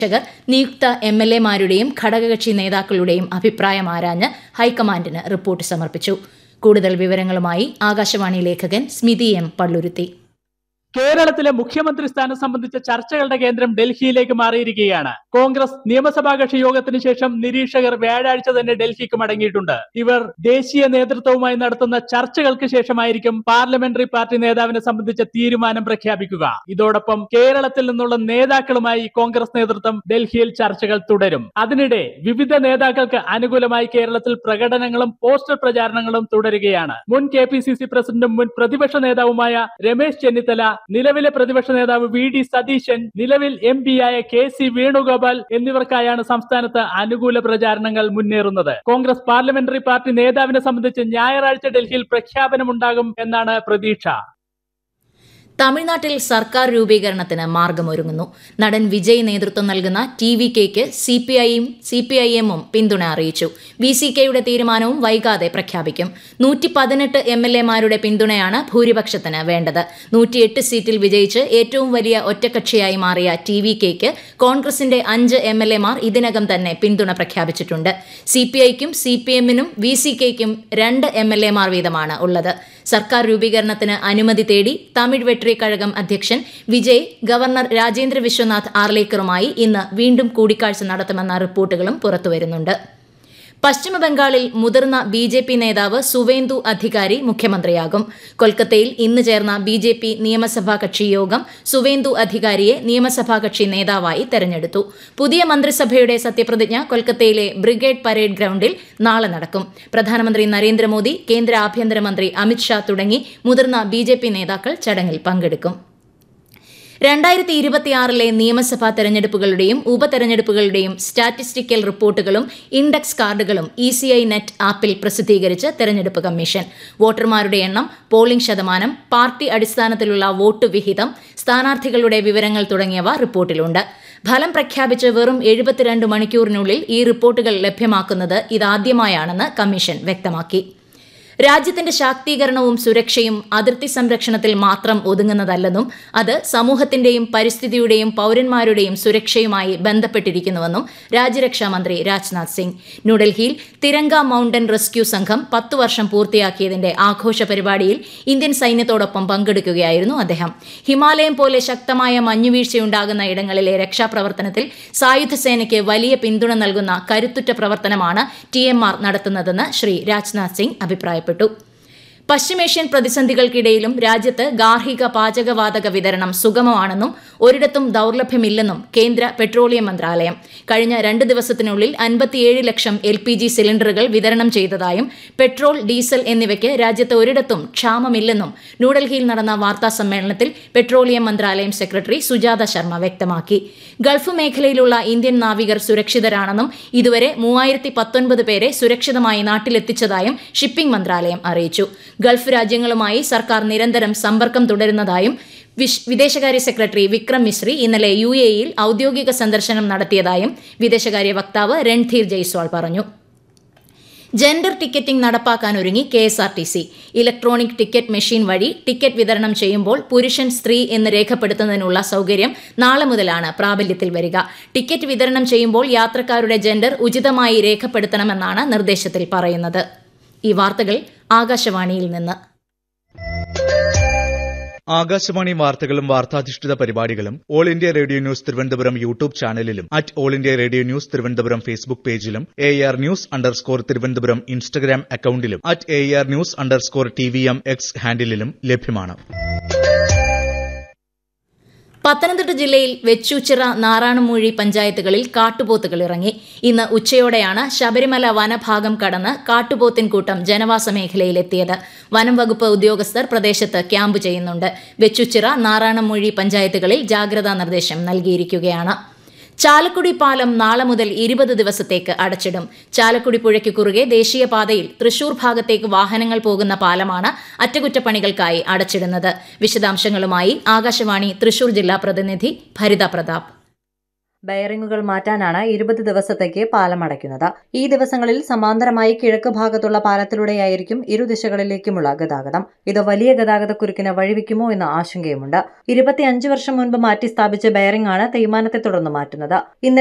നിയുക്ത MLA-മാരുടെയും ഘടകകക്ഷി നേതാക്കളുടെയും അഭിപ്രായം ആരാഞ്ഞ് ഹൈക്കമാൻഡിന് റിപ്പോർട്ട് സമർപ്പിച്ചു. കൂടുതൽ വിവരങ്ങളുമായി ആകാശവാണി ലേഖകൻ സ്മിതി M. പള്ളുരുത്തി. കേരളത്തിലെ മുഖ്യമന്ത്രി സ്ഥാനം സംബന്ധിച്ച ചർച്ചകളുടെ കേന്ദ്രം ഡൽഹിയിലേക്ക് മാറിയിരിക്കുകയാണ്. കോൺഗ്രസ് നിയമസഭാ കക്ഷി യോഗത്തിന് ശേഷം നിരീക്ഷകർ വ്യാഴാഴ്ച തന്നെ ഡൽഹിക്ക് മടങ്ങിയിട്ടുണ്ട്. ഇവർ ദേശീയ നേതൃത്വവുമായി നടത്തുന്ന ചർച്ചകൾക്ക് ശേഷമായിരിക്കും പാർലമെന്ററി പാർട്ടി നേതാവിനെ സംബന്ധിച്ച തീരുമാനം പ്രഖ്യാപിക്കുക. ഇതോടൊപ്പം കേരളത്തിൽ നിന്നുള്ള നേതാക്കളുമായി കോൺഗ്രസ് നേതൃത്വം ഡൽഹിയിൽ ചർച്ചകൾ തുടരും. അതിനിടെ വിവിധ നേതാക്കൾക്ക് അനുകൂലമായി കേരളത്തിൽ പ്രകടനങ്ങളും പോസ്റ്റർ പ്രചാരണങ്ങളും തുടരുകയാണ്. മുൻ KPCC പ്രസിഡന്റും മുൻ പ്രതിപക്ഷ നേതാവുമായ രമേശ് ചെന്നിത്തല, നിലവിലെ പ്രതിപക്ഷ നേതാവ് VD സതീശൻ, നിലവിൽ MP-യായ KC വേണുഗോപാൽ എന്നിവർക്കായാണ് സംസ്ഥാനത്ത് അനുകൂല പ്രചാരണങ്ങൾ മുന്നേറുന്നത്. കോൺഗ്രസ് പാർലമെന്ററി പാർട്ടി നേതാവിനെ സംബന്ധിച്ച് ഞായറാഴ്ച ഡൽഹിയിൽ പ്രഖ്യാപനമുണ്ടാകും എന്നാണ് പ്രതീക്ഷ. തമിഴ്നാട്ടിൽ സർക്കാർ രൂപീകരണത്തിന് മാർഗമൊരുങ്ങുന്നു. നടൻ വിജയ് നേതൃത്വം നൽകുന്ന TVKയ്ക്ക് CPIM-ഉം പിന്തുണ അറിയിച്ചു. VCKയുടെ തീരുമാനവും വൈകാതെ പ്രഖ്യാപിക്കും. 118 MLA-മാരുടെ പിന്തുണയാണ് ഭൂരിപക്ഷത്തിന് വേണ്ടത്. 108 സീറ്റിൽ വിജയിച്ച് ഏറ്റവും വലിയ ഒറ്റക്കക്ഷിയായി മാറിയ TVKയ്ക്ക് കോൺഗ്രസിന്റെ 5 MLA-മാർ ഇതിനകം തന്നെ പിന്തുണ പ്രഖ്യാപിച്ചിട്ടുണ്ട്. CPI-ക്കും CPM-നും VCKയ്ക്കും 2 MLA-മാർ വീതമാണ് ഉള്ളത്. സർക്കാർ രൂപീകരണത്തിന് അനുമതി തേടി തമിഴ് വെട്രി കഴകം അധ്യക്ഷൻ വിജയ് ഗവർണർ രാജേന്ദ്ര വിശ്വനാഥ് ആർലേക്കറുമായി ഇന്ന് വീണ്ടും കൂടിക്കാഴ്ച നടത്തുമെന്ന റിപ്പോർട്ടുകളും പുറത്തുവരുന്നുണ്ട്. പശ്ചിമബംഗാളിൽ മുതിർന്ന BJP നേതാവ് സുവേന്ദു അധികാരി മുഖ്യമന്ത്രിയാകും. കൊൽക്കത്തയിൽ ഇന്ന് ചേർന്ന BJP നിയമസഭാ കക്ഷി യോഗം സുവേന്ദു അധികാരിയെ നിയമസഭാ കക്ഷി നേതാവായി തെരഞ്ഞെടുത്തു. പുതിയ മന്ത്രിസഭയുടെ സത്യപ്രതിജ്ഞ കൊൽക്കത്തയിലെ ബ്രിഗേഡ് പരേഡ് ഗ്രൌണ്ടിൽ നാളെ നടക്കും. പ്രധാനമന്ത്രി നരേന്ദ്രമോദി, കേന്ദ്ര ആഭ്യന്തരമന്ത്രി അമിത് ഷാ തുടങ്ങി മുതിർന്ന BJP നേതാക്കൾ ചടങ്ങിൽ പങ്കെടുക്കും. 2026 നിയമസഭാ തെരഞ്ഞെടുപ്പുകളുടെയും ഉപതെരഞ്ഞെടുപ്പുകളുടെയും സ്റ്റാറ്റിസ്റ്റിക്കൽ റിപ്പോർട്ടുകളും ഇൻഡെക്സ് കാർഡുകളും ECI നെറ്റ് ആപ്പിൽ പ്രസിദ്ധീകരിച്ച് തെരഞ്ഞെടുപ്പ് കമ്മീഷൻ. വോട്ടർമാരുടെ എണ്ണം, പോളിംഗ് ശതമാനം, പാർട്ടി അടിസ്ഥാനത്തിലുള്ള വോട്ട് വിഹിതം, സ്ഥാനാർത്ഥികളുടെ വിവരങ്ങൾ തുടങ്ങിയവ റിപ്പോർട്ടിലുണ്ട്. ഫലം പ്രഖ്യാപിച്ച് വെറും 72 മണിക്കൂറിനുള്ളിൽ ഈ റിപ്പോർട്ടുകൾ ലഭ്യമാക്കുന്നത് ഇതാദ്യമായാണെന്ന് കമ്മീഷൻ വ്യക്തമാക്കി. രാജ്യത്തിന്റെ ശാക്തീകരണവും സുരക്ഷയും അതിർത്തി സംരക്ഷണത്തിൽ മാത്രം ഒതുങ്ങുന്നതല്ലെന്നും അത് സമൂഹത്തിന്റെയും പരിസ്ഥിതിയുടെയും പൌരന്മാരുടെയും സുരക്ഷയുമായി ബന്ധപ്പെട്ടിരിക്കുന്നുവെന്നും രാജ്യരക്ഷാമന്ത്രി രാജ്നാഥ് സിംഗ്. ന്യൂഡൽഹിയിൽ തിരങ്ക മൌണ്ടൻ റെസ്ക്യൂ സംഘം 10 വർഷം പൂർത്തിയാക്കിയതിന്റെ ആഘോഷ പരിപാടിയിൽ ഇന്ത്യൻ സൈന്യത്തോടൊപ്പം പങ്കെടുക്കുകയായിരുന്നു അദ്ദേഹം. ഹിമാലയം പോലെ ശക്തമായ മഞ്ഞുവീഴ്ചയുണ്ടാകുന്ന ഇടങ്ങളിലെ രക്ഷാപ്രവർത്തനത്തിൽ സായുധ സേനയ്ക്ക് വലിയ പിന്തുണ നൽകുന്ന കരുത്തുറ്റ പ്രവർത്തനമാണ് TMR നടത്തുന്നതെന്ന് ശ്രീ രാജ്നാഥ് സിംഗ് അഭിപ്രായപ്പെട്ടു. പശ്ചിമേഷ്യൻ പ്രതിസന്ധികൾക്കിടയിലും രാജ്യത്ത് ഗാർഹിക പാചകവാതക വിതരണം സുഗമമാണെന്നും ഒരിടത്തും ദൌർലഭ്യമില്ലെന്നും കേന്ദ്ര പെട്രോളിയം മന്ത്രാലയം. കഴിഞ്ഞ 2 ദിവസത്തിനുള്ളിൽ 57 ലക്ഷം LPG സിലിണ്ടറുകൾ വിതരണം ചെയ്തതായും പെട്രോൾ, ഡീസൽ എന്നിവയ്ക്ക് രാജ്യത്ത് ഒരിടത്തും ക്ഷാമമില്ലെന്നും ന്യൂഡൽഹിയിൽ നടന്ന വാർത്താ സമ്മേളനത്തിൽ പെട്രോളിയം മന്ത്രാലയം സെക്രട്ടറി സുജാത ശർമ്മ വ്യക്തമാക്കി. ഗൾഫ് മേഖലയിലുള്ള ഇന്ത്യൻ നാവികർ സുരക്ഷിതരാണെന്നും ഇതുവരെ 3019 പേരെ സുരക്ഷിതമായി നാട്ടിലെത്തിച്ചതായും ഷിപ്പിംഗ് മന്ത്രാലയം അറിയിച്ചു. ഗൾഫ് രാജ്യങ്ങളുമായി സർക്കാർ നിരന്തരം സമ്പർക്കം തുടരുന്നതായും വിദേശകാര്യ സെക്രട്ടറി വിക്രം മിശ്രി ഇന്നലെ UAE-യിൽ ഔദ്യോഗിക സന്ദർശനം നടത്തിയതായും വിദേശകാര്യ വക്താവ് രൺധീർ ജയ്സ്വാൾ പറഞ്ഞു. Gender ticketing നടപ്പാക്കാനൊരുങ്ങി KSRTC. Electronic ticket machine വഴി ടിക്കറ്റ് വിതരണം ചെയ്യുമ്പോൾ പുരുഷൻ, സ്ത്രീ എന്ന് രേഖപ്പെടുത്തുന്നതിനുള്ള സൗകര്യം നാളെ മുതലാണ് പ്രാബല്യത്തിൽ വരിക. ടിക്കറ്റ് വിതരണം ചെയ്യുമ്പോൾ യാത്രക്കാരുടെ ജെൻഡർ ഉചിതമായി രേഖപ്പെടുത്തണമെന്നാണ് നിർദ്ദേശത്തിൽ പറയുന്നത്. ഈ വാർത്തകൾ ആകാശവാണിയിൽ നിന്ന്. ആകാശവാണി വാർത്തകളും വാർത്താധിഷ്ഠിത പരിപാടികളും all India radio news Thiruvananthapuram YouTube ചാനലിലും all India radio news Thiruvananthapuram Facebook പേജിലും AR News_ തിരുവനന്തപുരം ഇൻസ്റ്റഗ്രാം അക്കൌണ്ടിലും AR News_TVM X ഹാൻഡിലും ലഭ്യമാണ്. പത്തനംതിട്ട ജില്ലയിൽ വെച്ചൂച്ചിറ, നാറാണമൂഴി പഞ്ചായത്തുകളിൽ കാട്ടുപോത്തുകൾ ഇറങ്ങി. ഇന്ന് ഉച്ചയോടെയാണ് ശബരിമല വനഭാഗം കടന്ന് കാട്ടുപോത്തിൻ കൂട്ടം ജനവാസ മേഖലയിലെത്തിയത്. വനം വകുപ്പ് ഉദ്യോഗസ്ഥർ പ്രദേശത്ത് ക്യാമ്പ് ചെയ്യുന്നുണ്ട്. വെച്ചൂച്ചിറ, നാറാണമൂഴി പഞ്ചായത്തുകളിൽ ജാഗ്രതാ നിർദ്ദേശം നൽകിയിരിക്കുകയാണ്. ചാലക്കുടി പാലം നാളെ മുതൽ 20 ദിവസത്തേക്ക് അടച്ചിടും. ചാലക്കുടി പുഴയ്ക്ക് കുറുകെ ദേശീയപാതയിൽ തൃശൂർ ഭാഗത്തേക്ക് വാഹനങ്ങൾ പോകുന്ന പാലമാണ് അറ്റകുറ്റപ്പണികൾക്കായി അടച്ചിടുന്നത്. വിശദാംശങ്ങളുമായി ആകാശവാണി തൃശൂർ ജില്ലാ പ്രതിനിധി ഭരിത പ്രതാപ്. ബെയറിംഗുകൾ മാറ്റാനാണ് 20 ദിവസത്തേക്ക് പാലം അടയ്ക്കുന്നത്. ഈ ദിവസങ്ങളിൽ സമാന്തരമായി കിഴക്ക് ഭാഗത്തുള്ള പാലത്തിലൂടെയായിരിക്കും ഇരുദിശകളിലേക്കുമുള്ള ഗതാഗതം. ഇത് വലിയ ഗതാഗതക്കുരുക്കിന് വഴിവെക്കുമോ എന്ന ആശങ്കയുമുണ്ട്. 25 വർഷം മുൻപ് മാറ്റി സ്ഥാപിച്ച ബെയറിംഗ് ആണ് തേയ്മാനത്തെ തുടർന്ന് മാറ്റുന്നത്.